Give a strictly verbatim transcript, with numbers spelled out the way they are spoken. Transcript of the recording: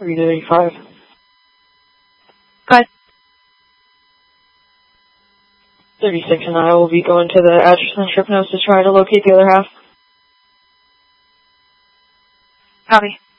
three thirty-five. Good. thirty-six and I will be going to the address and trip notes to try to locate the other half. Copy.